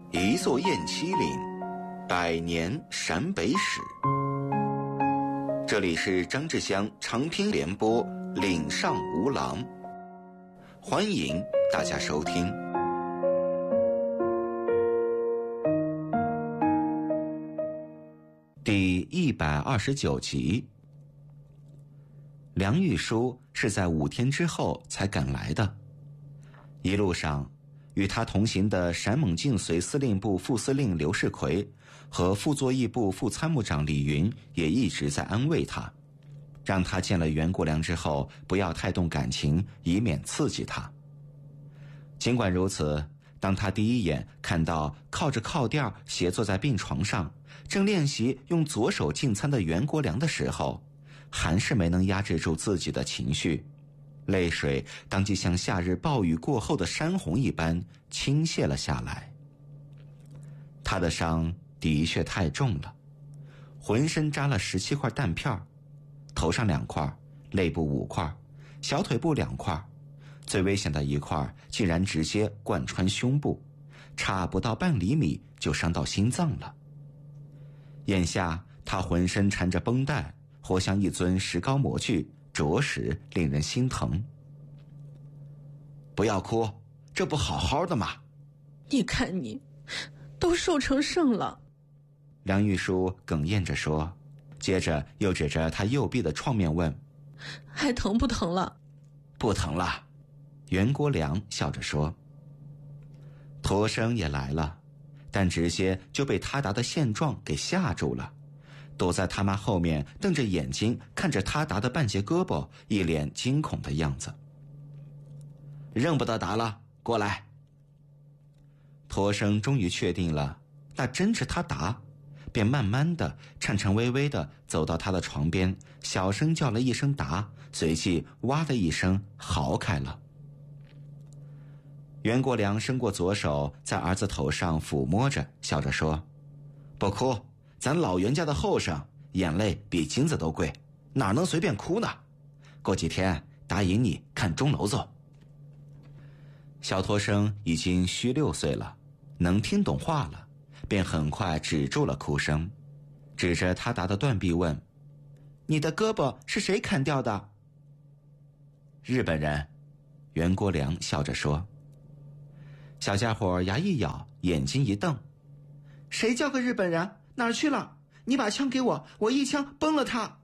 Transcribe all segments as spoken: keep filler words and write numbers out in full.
一座雁栖岭，百年陕北史。这里是张志香长篇联播《岭上无郎》，欢迎大家收听。第一百二十九集。梁玉书是在五天之后才赶来的，一路上与他同行的陕蒙晋绥司令部副司令刘世奎和副作议部副参谋长李云也一直在安慰他，让他见了袁国良之后不要太动感情，以免刺激他。尽管如此，当他第一眼看到靠着靠垫斜坐在病床上正练习用左手进餐的袁国良的时候，还是没能压制住自己的情绪，泪水当即像夏日暴雨过后的山洪一般倾泻了下来。他的伤的确太重了，浑身扎了十七块弹片，头上两块，肋部五块，小腿部两块，最危险的一块竟然直接贯穿胸部，差不到半厘米就伤到心脏了。眼下他浑身缠着绷带，活像一尊石膏模具，着实令人心疼。不要哭，这不好好的吗？ 你看你都瘦成剩了。 梁玉书哽咽着说，接着又指着他右臂的创面问， 还疼不疼了？ 不疼了。袁国良笑着说。驼生也来了，但直接就被他达的现状给吓住了，躲在他妈后面，瞪着眼睛看着他达的半截胳膊，一脸惊恐的样子。认不得达了，过来。驼生终于确定了那真是他达，便慢慢的颤颤巍巍的走到他的床边，小声叫了一声达，随即哇的一声嚎开了。袁国良伸过左手在儿子头上抚摸着，笑着说，不哭，咱老袁家的后生眼泪比金子都贵，哪能随便哭呢？过几天答应你看钟楼子。小驼生已经虚六岁了，能听懂话了，便很快止住了哭声，指着他达的断臂问，你的胳膊是谁砍掉的？日本人。袁国良笑着说。小家伙牙一咬，眼睛一瞪，谁叫个日本人？哪儿去了？你把枪给我，我一枪崩了他。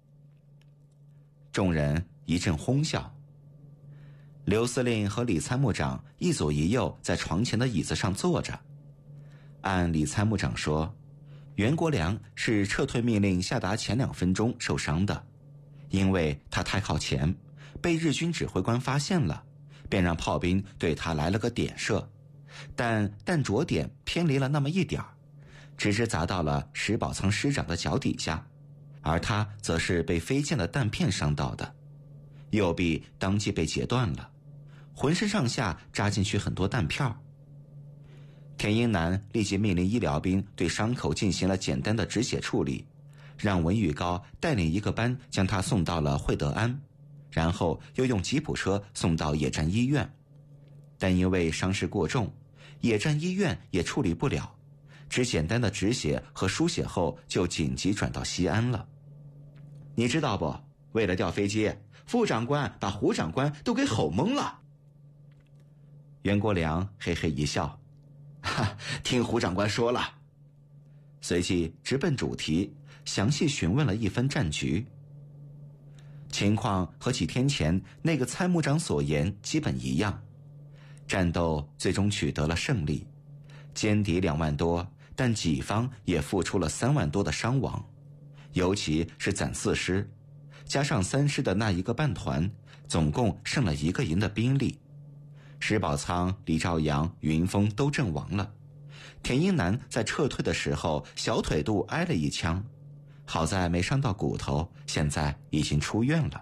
众人一阵哄笑。刘司令和李参谋长一左一右在床前的椅子上坐着。按李参谋长说，袁国良是撤退命令下达前两分钟受伤的，因为他太靠前，被日军指挥官发现了，便让炮兵对他来了个点射，但弹着点偏离了那么一点儿，直直砸到了石宝仓师长的脚底下，而他则是被飞溅的弹片伤到的，右臂当即被截断了，浑身上下扎进去很多弹片。田英南立即命令医疗兵对伤口进行了简单的止血处理，让文玉高带领一个班将他送到了惠德安，然后又用吉普车送到野战医院。但因为伤势过重，野战医院也处理不了，只简单的止血和输血后就紧急转到西安了。你知道不，为了调飞机，副长官把胡长官都给吼懵了。袁国良嘿嘿一笑，哈，听胡长官说了。随即直奔主题，详细询问了一番战局。情况和几天前那个参谋长所言基本一样，战斗最终取得了胜利，歼敌两万多，但己方也付出了三万多的伤亡，尤其是暂四师，加上三师的那一个半团，总共剩了一个营的兵力。石宝仓、李兆阳、云峰都阵亡了，田英南在撤退的时候小腿肚挨了一枪，好在没伤到骨头，现在已经出院了。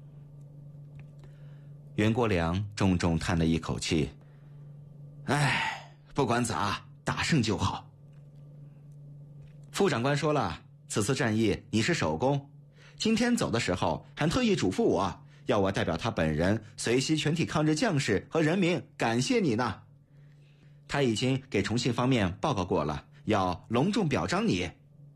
袁国良重重叹了一口气，唉，不管咋，打胜就好。副长官说了，此次战役你是首功，今天走的时候还特意嘱咐我，要我代表他本人随西全体抗日将士和人民感谢你呢。 他已经给重庆方面报告过了，要隆重表彰你。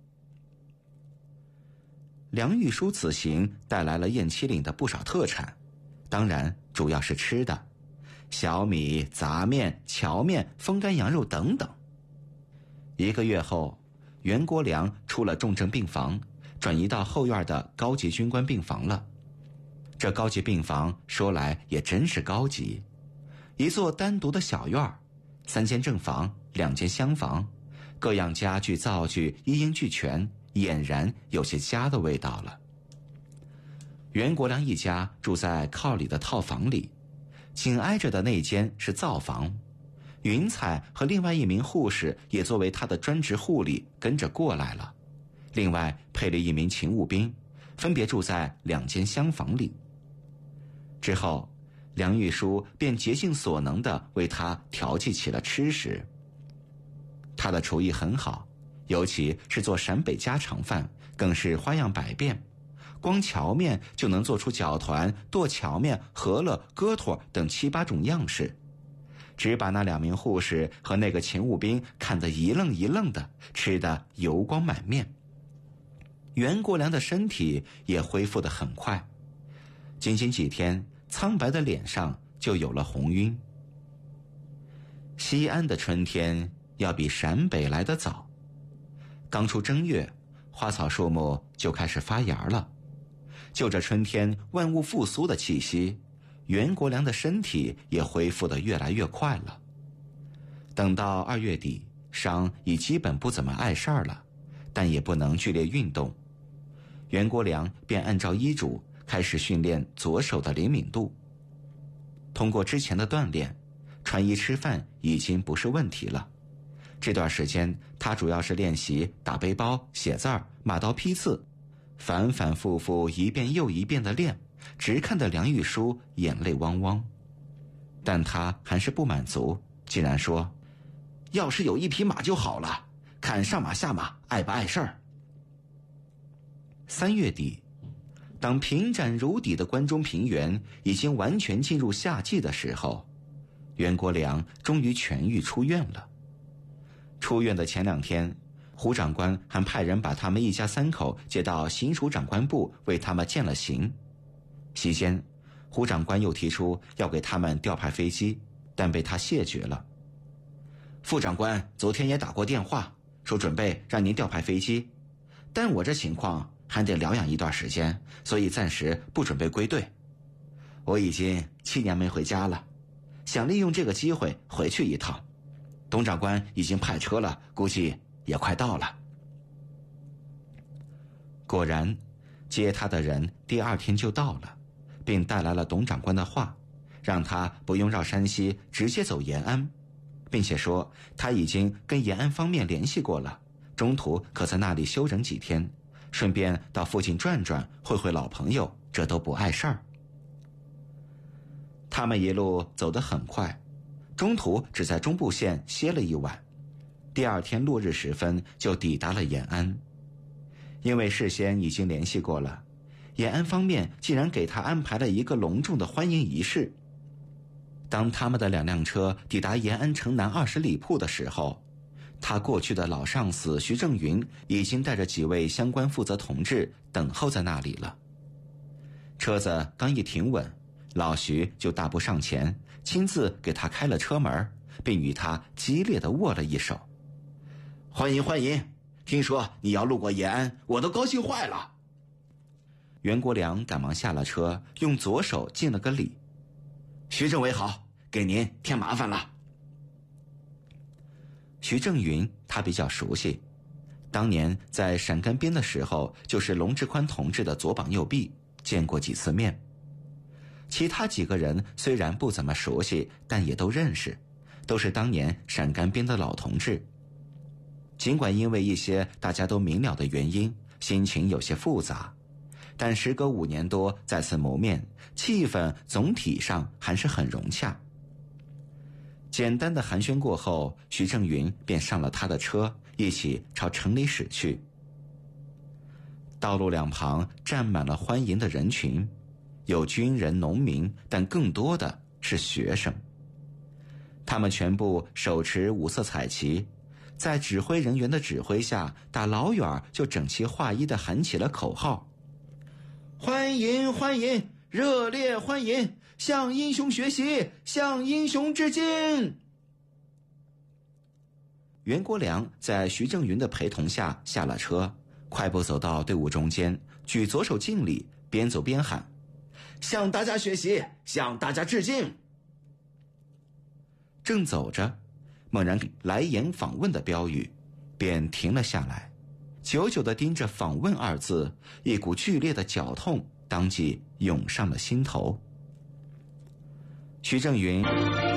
梁玉书此行带来了雁栖岭的不少特产，当然主要是吃的，小米、杂面、荞面、风干羊肉等等。一个月后，袁国良出了重症病房，转移到后院的高级军官病房了。这高级病房说来也真是高级，一座单独的小院，三间正房，两间厢房，各样家具灶具一应俱全，俨然有些家的味道了。袁国良一家住在靠里的套房里，紧挨着的那间是灶房，云彩和另外一名护士也作为他的专职护理跟着过来了，另外配了一名勤务兵，分别住在两间厢房里。之后梁玉书便竭尽所能地为他调剂起了吃食。他的厨艺很好，尤其是做陕北家常饭更是花样百变，光荞面就能做出饺团、剁荞面、饸饹、疙托等七八种样式，只把那两名护士和那个勤务兵看得一愣一愣的，吃得油光满面。袁国良的身体也恢复得很快，仅仅几天，苍白的脸上就有了红晕。西安的春天要比陕北来得早，刚出正月，花草树木就开始发芽了。就这春天万物复苏的气息，袁国良的身体也恢复得越来越快了。等到二月底，伤已基本不怎么碍事儿了，但也不能剧烈运动。袁国良便按照医嘱开始训练左手的灵敏度。通过之前的锻炼，穿衣吃饭已经不是问题了。这段时间他主要是练习打背包、写字儿、马刀批字，反反复复一遍又一遍的练，直看得梁玉书眼泪汪汪。但他还是不满足，竟然说：要是有一匹马就好了，看上马下马碍不碍事儿。三月底，当平展如砥的关中平原已经完全进入夏季的时候，袁国良终于痊愈出院了。出院的前两天，胡长官还派人把他们一家三口接到行署长官部为他们饯了行。席间，胡长官又提出要给他们调派飞机，但被他谢绝了。副长官昨天也打过电话，说准备让您调派飞机，但我这情况还得疗养一段时间，所以暂时不准备归队。我已经七年没回家了，想利用这个机会回去一趟。董长官已经派车了，估计也快到了。果然，接他的人第二天就到了，并带来了董长官的话，让他不用绕山西，直接走延安，并且说他已经跟延安方面联系过了，中途可在那里休整几天，顺便到附近转转，会会老朋友，这都不碍事儿。他们一路走得很快，中途只在中部县歇了一晚，第二天落日时分就抵达了延安。因为事先已经联系过了，延安方面竟然给他安排了一个隆重的欢迎仪式。当他们的两辆车抵达延安城南二十里铺的时候，他过去的老上司徐正云已经带着几位相关负责同志等候在那里了。车子刚一停稳，老徐就大步上前，亲自给他开了车门，并与他激烈地握了一手。欢迎欢迎，听说你要路过延安，我都高兴坏了。袁国良赶忙下了车，用左手敬了个礼。徐政委好，给您添麻烦了。徐正云他比较熟悉，当年在陕甘边的时候就是龙志宽同志的左膀右臂，见过几次面。其他几个人虽然不怎么熟悉，但也都认识，都是当年陕甘边的老同志。尽管因为一些大家都明了的原因，心情有些复杂，但时隔五年多再次谋面，气氛总体上还是很融洽。简单的寒暄过后，徐正云便上了他的车，一起朝城里驶去。道路两旁站满了欢迎的人群，有军人、农民，但更多的是学生。 他们全部手持五色彩旗，在指挥人员的指挥下，打老远就整齐划一地喊起了口号：欢迎欢迎，热烈欢迎，向英雄学习，向英雄致敬。袁国良在徐正云的陪同下下了车，快步走到队伍中间，举左手敬礼，边走边喊：向大家学习，向大家致敬。正走着，猛然来言访问的标语，便停了下来，久久地盯着访问二字，一股剧烈的绞痛当即涌上了心头。徐正云